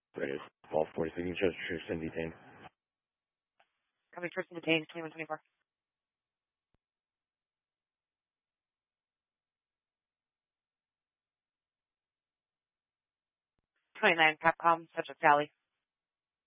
Right, it's Paul 40 signature, Tristan detained. Coming Tristan detained, 2124. 29 Capcom, subject Sally.